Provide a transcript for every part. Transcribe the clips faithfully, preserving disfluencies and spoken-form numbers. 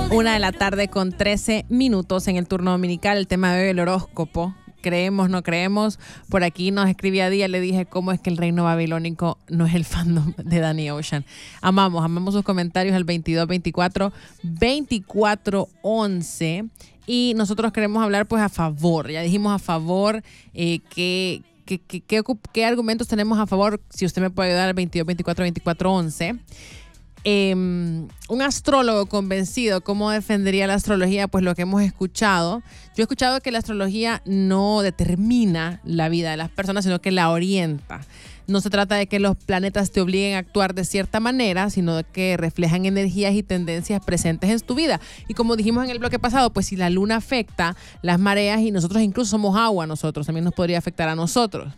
Una de la tarde con trece minutos en el turno dominical. El tema de hoy, el horóscopo. Creemos, no creemos. Por aquí nos escribía Día, le dije cómo es que el reino babilónico no es el fandom de Danny Ocean. Amamos, amamos sus comentarios al veintidós veinticuatro veinticuatro once. Y nosotros queremos hablar pues a favor. Ya dijimos a favor eh, que... ¿Qué, qué, qué, ¿Qué argumentos tenemos a favor? Si usted me puede ayudar al veintidós veinticuatro veinticuatro once. Eh, un astrólogo convencido, ¿cómo defendería la astrología? Pues lo que hemos escuchado. Yo he escuchado que la astrología no determina la vida de las personas, sino que la orienta. No se trata de que los planetas te obliguen a actuar de cierta manera, sino de que reflejan energías y tendencias presentes en tu vida. Y como dijimos en el bloque pasado, pues si la luna afecta las mareas y nosotros incluso somos agua, nosotros también nos podría afectar a nosotros.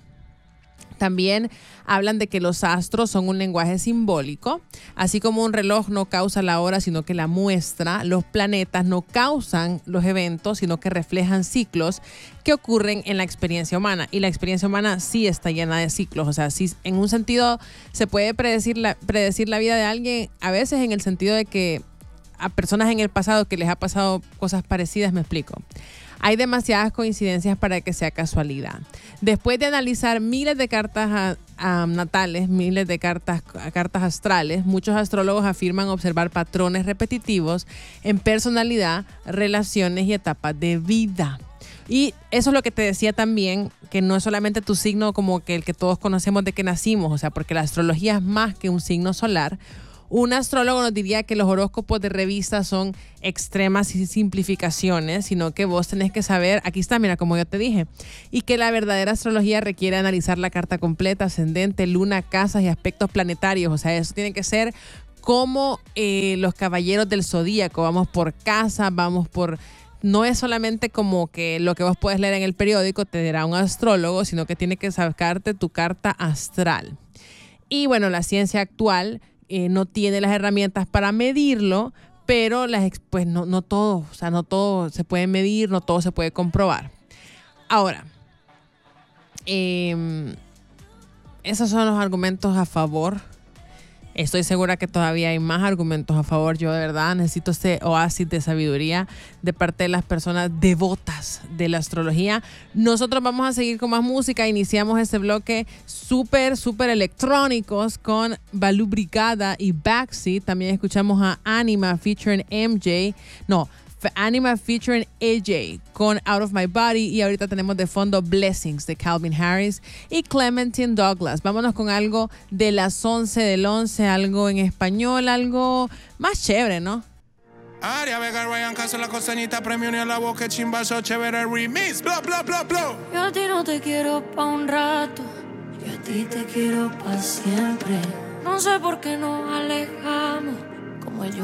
También hablan de que los astros son un lenguaje simbólico, así como un reloj no causa la hora, sino que la muestra. Los planetas no causan los eventos, sino que reflejan ciclos que ocurren en la experiencia humana. Y la experiencia humana sí está llena de ciclos. O sea, sí, en un sentido se puede predecir la, predecir la vida de alguien, a veces en el sentido de que a personas en el pasado que les ha pasado cosas parecidas, me explico. Hay demasiadas coincidencias para que sea casualidad. Después de analizar miles de cartas a, a natales, miles de cartas, cartas astrales, muchos astrólogos afirman observar patrones repetitivos en personalidad, relaciones y etapas de vida. Y eso es lo que te decía también, que no es solamente tu signo como que el que todos conocemos de que nacimos, o sea, porque la astrología es más que un signo solar. Un astrólogo nos diría que los horóscopos de revista son extremas simplificaciones, sino que vos tenés que saber, aquí está, mira, como yo te dije, y que la verdadera astrología requiere analizar la carta completa, ascendente, luna, casas y aspectos planetarios. O sea, eso tiene que ser como eh, los caballeros del zodíaco, vamos por casa, vamos por... No es solamente como que lo que vos puedes leer en el periódico te dirá un astrólogo, sino que tiene que sacarte tu carta astral. Y bueno, la ciencia actual Eh, no tiene las herramientas para medirlo, pero las, pues no, no todo, o sea, no todo se puede medir, no todo se puede comprobar. Ahora, eh, esos son los argumentos a favor. Estoy segura que todavía hay más argumentos a favor. Yo de verdad necesito ese oasis de sabiduría de parte de las personas devotas de la astrología. Nosotros vamos a seguir con más música. Iniciamos este bloque súper, súper electrónicos con Balú Brigada y Backseat. También escuchamos a Anima featuring M J. No, Anima featuring A J con Out of My Body, y ahorita tenemos de fondo Blessings de Calvin Harris y Clementine Douglas. Vámonos con algo de las once del once, algo en español, algo más chévere, ¿no? Aria Vega, Ryan Castro, la costeñita, premio ni a la boca, chimbazo, chévere, remix, bla, bla, bla, bla. Yo a ti no te quiero pa' un rato, yo a ti te quiero pa' siempre. No sé por qué nos alejamos.